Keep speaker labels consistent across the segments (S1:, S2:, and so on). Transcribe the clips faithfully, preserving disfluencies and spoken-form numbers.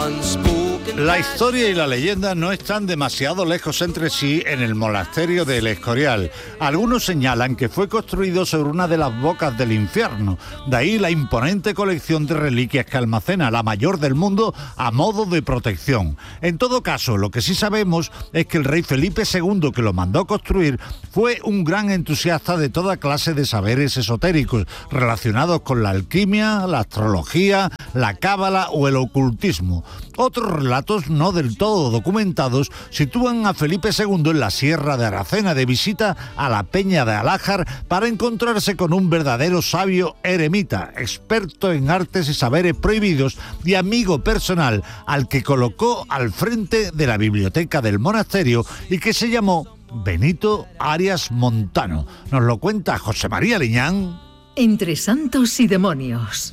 S1: La historia y la leyenda no están demasiado lejos entre sí en el monasterio del Escorial. Algunos señalan que fue construido sobre una de las bocas del infierno. De ahí la imponente colección de reliquias que almacena, la mayor del mundo, a modo de protección. En todo caso, lo que sí sabemos es que el rey Felipe segundo, que lo mandó construir, fue un gran entusiasta de toda clase de saberes esotéricos relacionados con la alquimia, la astrología, la cábala o el ocultismo. Otros relatos no del todo documentados sitúan a Felipe segundo en la Sierra de Aracena de visita a la Peña de Alájar para encontrarse con un verdadero sabio eremita, experto en artes y saberes prohibidos y amigo personal, al que colocó al frente de la biblioteca del monasterio y que se llamó Benito Arias Montano. Nos lo cuenta José María Liñán.
S2: Entre santos y demonios.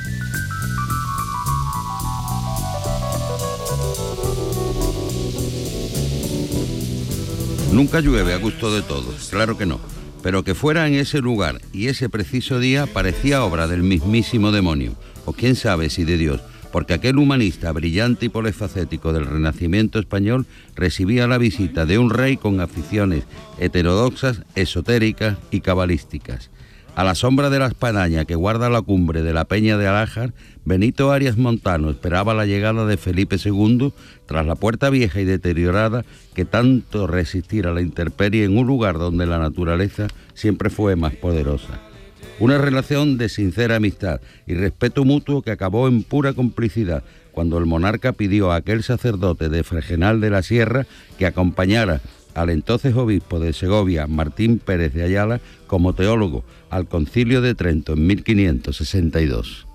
S3: Nunca llueve a gusto de todos, claro que no, pero que fuera en ese lugar y ese preciso día parecía obra del mismísimo demonio, o quién sabe si de Dios, porque aquel humanista brillante y polifacético del Renacimiento español recibía la visita de un rey con aficiones heterodoxas, esotéricas y cabalísticas. A la sombra de la espadaña que guarda la cumbre de la Peña de Alájar, Benito Arias Montano esperaba la llegada de Felipe segundo tras la puerta vieja y deteriorada que tanto resistir a la intemperie en un lugar donde la naturaleza siempre fue más poderosa. Una relación de sincera amistad y respeto mutuo que acabó en pura complicidad cuando el monarca pidió a aquel sacerdote de Fregenal de la Sierra que acompañara al entonces obispo de Segovia, Martín Pérez de Ayala, como teólogo al Concilio de Trento en mil quinientos sesenta y dos.